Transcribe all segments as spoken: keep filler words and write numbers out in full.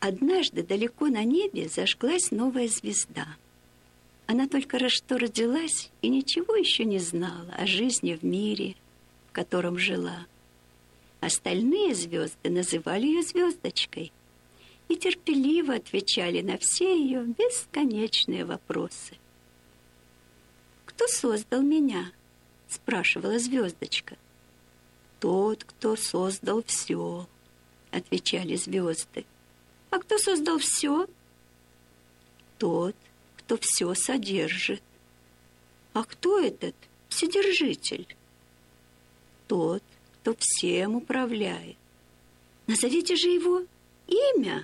Однажды далеко на небе зажглась новая звезда. Она только раз что родилась и ничего еще не знала о жизни в мире, в котором жила. Остальные звезды называли ее звездочкой и терпеливо отвечали на все ее бесконечные вопросы. «Кто создал меня?» — спрашивала звездочка. «Тот, кто создал все», — отвечали звезды. «А кто создал все?» «Тот, кто все содержит». «А кто этот вседержитель?» «Тот, кто всем управляет». «Назовите же его имя».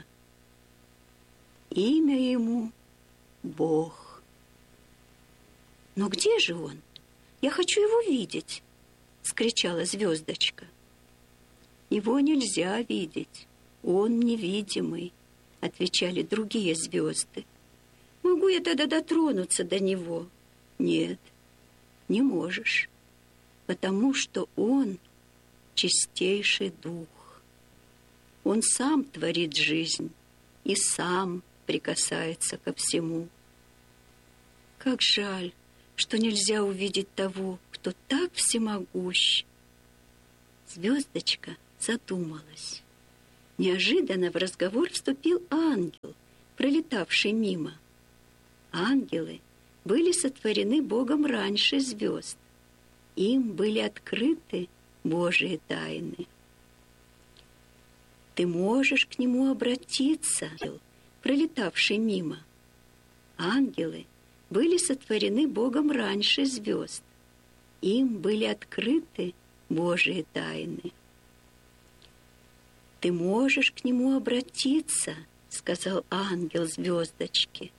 «Имя ему — Бог». «Но где же он? Я хочу его видеть!» — скричала звездочка. «Его нельзя видеть, он невидимый», — отвечали другие звезды. «Могу я тогда дотронуться до него?» «Нет, не можешь, потому что он чистейший дух. Он сам творит жизнь и сам прикасается ко всему. Как жаль, что нельзя увидеть того, кто так всемогущ». Звездочка задумалась. Неожиданно в разговор вступил ангел, пролетавший мимо. Ангелы были сотворены Богом раньше звезд. Им были открыты Божьи тайны. «Ты можешь к нему обратиться», пролетавший мимо. Ангелы были сотворены Богом раньше звезд. Им были открыты Божьи тайны. «Ты можешь к нему обратиться», — сказал ангел звездочке.